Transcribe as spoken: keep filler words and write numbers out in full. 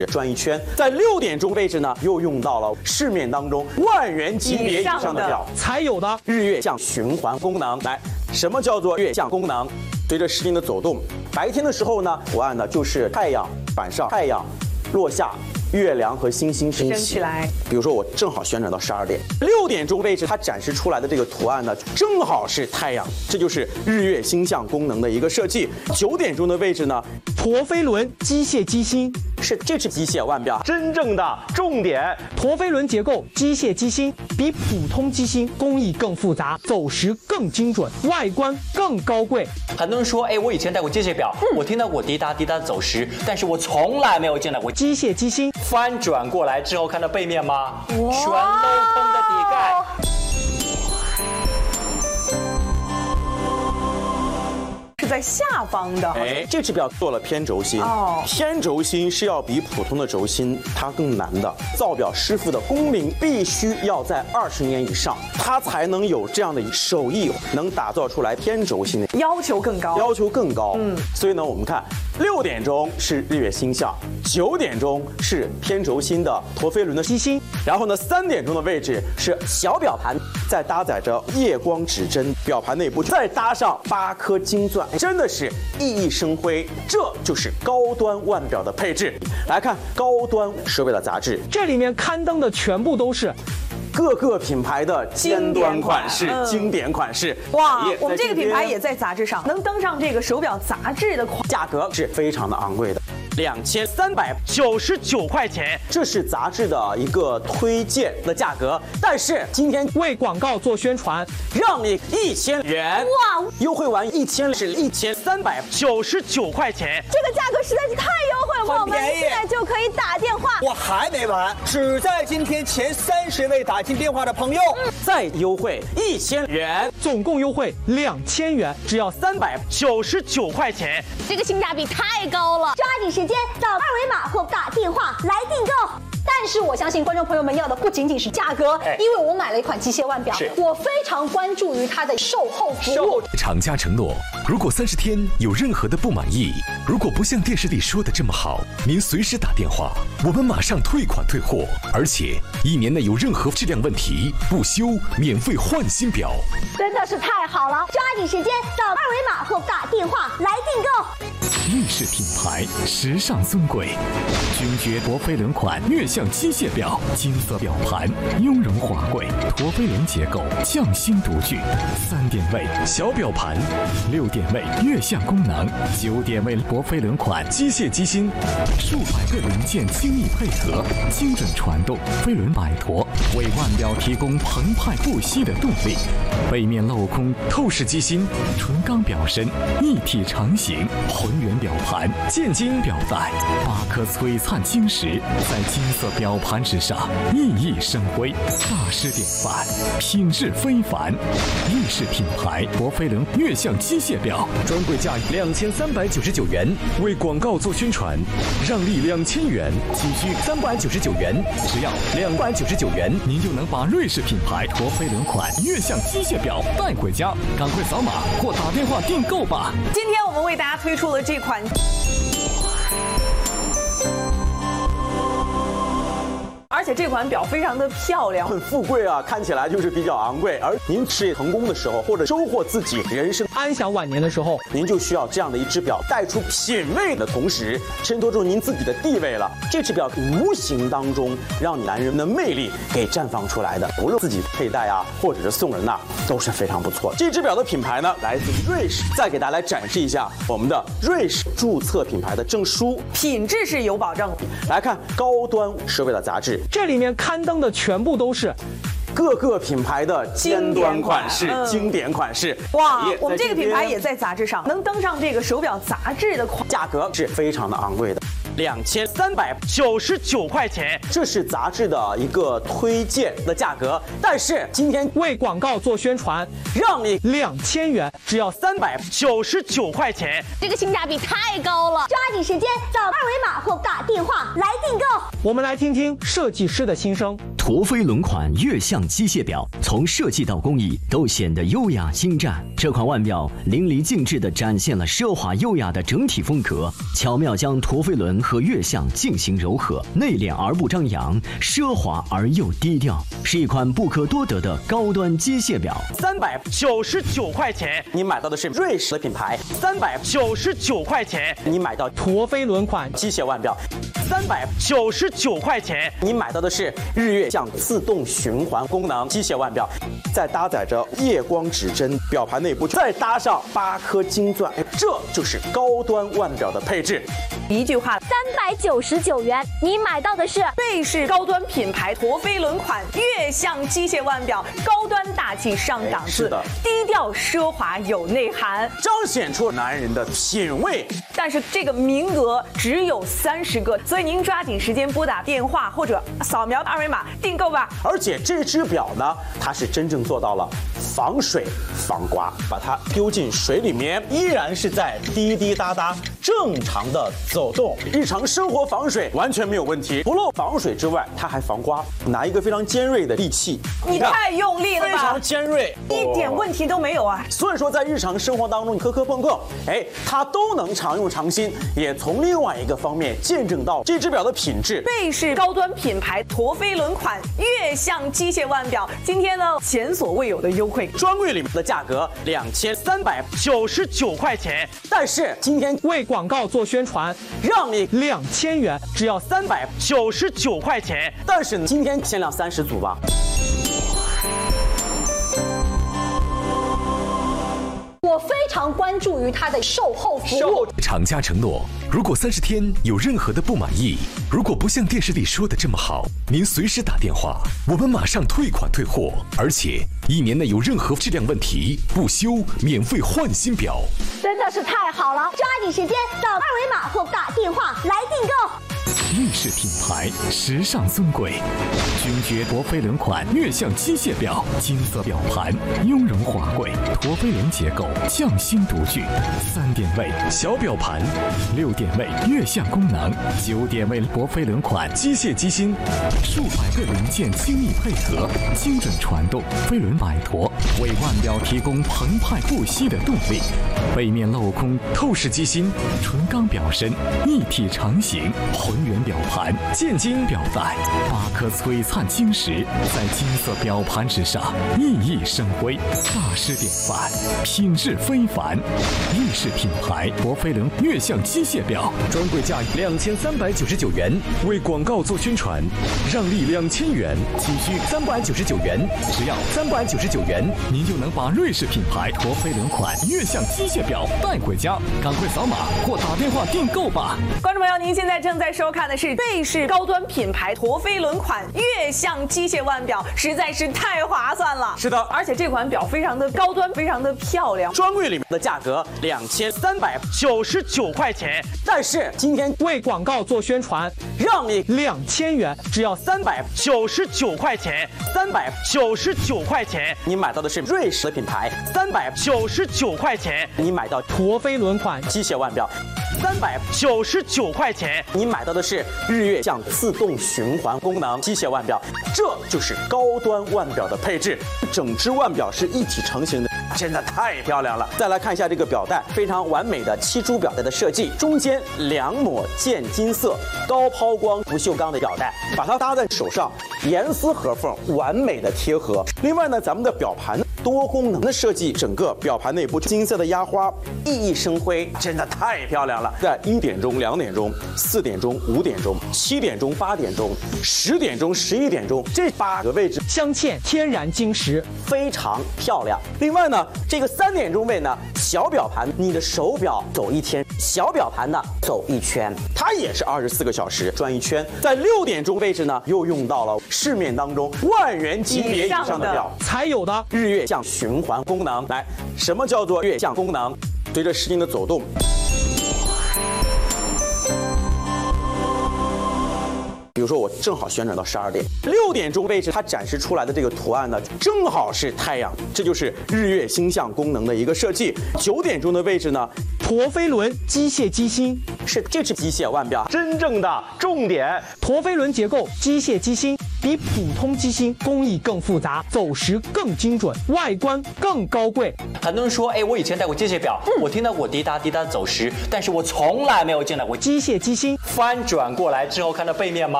转一圈，在六点钟位置呢，又用到了市面当中万元级别以上的表才有的日月相循环功能。来，什么叫做月相功能？随着时间的走动，白天的时候呢，图案呢就是太阳晚上，太阳落下。 月亮和星星升起来， 比如说我正好旋转到十二点，六点钟位置，它展示出来的这个图案呢，正好是太阳，这就是日月星象功能的一个设计。九点钟的位置呢， 陀飞轮机械机芯是这是机械腕表真正的重点。 陀飞轮结构机械机芯比普通机芯工艺更复杂，走时更精准，外观更高贵。 很多人说，哎，我以前戴过机械表，嗯、我听到过滴答滴答的走时，但是我从来没有见到过机械机芯。 翻转过来之后，看到背面吗？全镂空的底盖。 是在下方的。 哎，这只表做了偏轴心。哦，偏轴心是要比普通的轴心它更难的。造表师傅的工龄必须要在二十年以上，他才能有这样的手艺，能打造出来偏轴心的。 要求更高。 要求更高。嗯，所以呢，我们看。 六点钟是日月星象，九点钟是偏轴心的陀飞轮的机芯，然后呢，三点钟的位置是小表盘，再搭载着夜光指针，表盘内部再搭上八颗金钻，真的是熠熠生辉。这就是高端腕表的配置。来看高端手表的杂志， 这里面刊登的全部都是。 各个品牌的尖端款式、嗯、经典款式， 哇！我们这个品牌也在杂志上，能登上这个手表杂志的款， 价格是非常的昂贵的，两千三百九十九块钱， 这是杂志的一个推荐的价格。但是今天为广告做宣传， 让你一千元，哇！优惠完一千是一千三百九十九块钱， 这个价格实在是太优惠了，我们现在就可以打电话。 我还没完，只在今天前三十位打。 打进电话的朋友， 嗯、再优惠一千元， 总共优惠两千元，只要三百九十九块钱， 这个性价比太高了！抓紧时间扫二维码或打电话来订购。 但是我相信观众朋友们要的不仅仅是价格，哎、因为我买了一款机械腕表，我非常关注于它的售后服务。 厂家承诺，如果三十天有任何的不满意，如果不像电视里说的这么好，您随时打电话，我们马上退款退货，而且一年内有任何质量问题，不修免费换新表。 真的是太好了！抓紧时间扫二维码或打电话来订购。 瑞士品牌，时尚尊贵，君爵陀飞轮款月相机械表，金色表盘，雍容华贵，陀飞轮结构，匠心独具。三点位小表盘，六点位月相功能，九点位陀飞轮款机械机芯，数百个零件精密配合，精准传动，飞轮摆陀为腕表提供澎湃不息的动力。背面镂空透视机芯，纯钢表身，一体成型，浑圆。 表盘建金表带，八颗璀璨晶石在金色表盘之上熠熠生辉，大师典范，品质非凡。瑞士品牌陀飞轮月相机械表，专柜价两千三百九十九元，为广告做宣传，让利两千元，仅需三百九十九元，只要两百九十九元，您就能把瑞士品牌陀飞轮款月相机械表带回家。赶快扫码或打电话订购吧。 今天我们为大家推出了这款。 而且这款表非常的漂亮， 很富贵啊，看起来就是比较昂贵。而您事业成功的时候，或者收获自己人生安享晚年的时候， 您就需要这样的一只表，带出品味的同时，衬托出您自己的地位了。这只表无形当中让你男人的魅力给绽放出来的，无论自己佩戴啊，或者是送人呐、啊，都是非常不错。这只表的品牌呢，来自瑞士。再给大家来展示一下我们的瑞士注册品牌的证书， 品质是有保证。 来看高端手表的杂志。 这里面刊登的全部都是各个品牌的尖端款式、嗯、经典款式。 哇，我们这个品牌也在杂志上，能登上这个手表杂志的款， 价格是非常的昂贵的。 两千三百九十九块钱， 这是杂志的一个推荐的价格。但是今天为广告做宣传， 让你两千元，只要三百九十九块钱， 这个性价比太高了！抓紧时间扫二维码或打电话来订购。 我们来听听设计师的心声。 陀飞轮款月相机械表，从设计到工艺都显得优雅精湛。这款腕表淋漓尽致地展现了奢华优雅的整体风格，巧妙将陀飞轮能和月相进行柔和，内敛而不张扬，奢华而又低调，是一款不可多得的高端机械表。 三百九十九块钱，你买到的是瑞士的品牌；三百九十九块钱，你买到陀飞轮款机械腕表；三百九十九块钱，你买到的是日月相自动循环功能机械腕表，再搭载着夜光指针，表盘内部再搭上八颗金钻，这就是高端腕表的配置。 一句话， 三百九十九元，你买到的是瑞士高端品牌陀飞轮款月相机械腕表，高端大气上档次， 是的， 低调奢华有内涵， 彰显出男人的品味。 但是这个名额只有三十个，所以您抓紧时间拨打电话或者扫描二维码订购吧。 而且这只表呢，它是真正做到了防水防刮，把它丢进水里面，依然是在滴滴答答正常的走动，日常生活防水完全没有问题。除了防水之外，它还防刮。拿一个非常尖锐的利器， 你太用力了吧， 非常尖锐， 一点问题都没有啊。 所以说，在日常生活当中，你磕磕碰碰，哎，它都能常用常新，也从另外一个方面见证到这只表的品质。 瑞士高端品牌陀飞轮款月相机械腕表，今天呢前所未有的优惠， 专柜里面的价格两千三百九十九块钱，但是今天为广告做宣传， 让你两千元，只要三百九十九块钱，但是今天限量三十组吧。 我非常关注于它的售后服务。 厂家承诺，如果三十天有任何的不满意，如果不像电视里说的这么好，您随时打电话，我们马上退款退货，而且一年内有任何质量问题，不修免费换新表。 真的是太好了！抓紧时间扫二维码或打电话来订购。 瑞士品牌，时尚尊贵，君爵陀飞轮款月相机械表，金色表盘，雍容华贵，陀飞轮结构，匠心独具。三点位小表盘，六点位月相功能，九点位陀飞轮款机械机芯，数百个零件精密配合，精准传动，飞轮摆陀为腕表提供澎湃不息的动力。背面镂空透视机芯，纯钢表身，一体成型，浑圆表盘，建金表带，八颗璀璨晶石在金色表盘之上熠熠生辉，大师典范，品质非凡。瑞士品牌陀飞轮月相机械表， 专柜价两千三百九十九元，为广告做宣传，让利两千元，仅需三百九十九元，只要三百九十九元， 您就能把瑞士品牌陀飞轮款月相机械表带回家。赶快扫码或打电话订购吧。 观众朋友，您现在正在收看的是瑞士高端品牌陀飞轮款月相机械腕表，实在是太划算了。 是的， 而且这款表非常的高端，非常的漂亮。 专柜里面的价格两千三百九十九块钱，但是今天为广告做宣传， 让你两千元，只要三百九十九块钱，三百九十九块钱，你买到的是瑞士的品牌，三百九十九块钱，你买到陀飞轮款机械腕表。三百九十九块钱，你买到的是日月相自动循环功能机械腕表，这就是高端腕表的配置。整只腕表是一体成型的，真的太漂亮了。再来看一下这个表带，非常完美的七珠表带的设计，中间两抹渐金色高抛光不锈钢的表带，把它搭在手上，严丝合缝，完美的贴合。另外呢，咱们的表盘多功能的设计，整个表盘内部金色的压花熠熠生辉，真的太漂亮了。在一点钟、两点钟、四点钟、五点钟、七点钟、八点钟、十点钟、十一点钟这八个位置镶嵌天然晶石， 非常漂亮。另外呢，这个三点钟位呢，小表盘，你的手表走一天，小表盘呢走一圈，它也是二十四个小时转一圈。在六点钟位置呢，又用到了市面当中万元级别以上的表才有的日月相循环功能。来，什么叫做月相功能？随着时间的走动，比如说我正好旋转到十二点，六点钟位置它展示出来的这个图案呢，正好是太阳，这就是日月星象功能的一个设计。九点钟的位置呢， 陀飞轮机械机芯， 是这只机械腕表真正的重点。 陀飞轮结构机械机芯， 比普通机芯工艺更复杂，走时更精准，外观更高贵。 很多人说，哎，我以前戴过机械表，嗯、我听到过滴答滴答走时，但是我从来没有见到过机械机芯。 翻转过来之后，看到背面吗？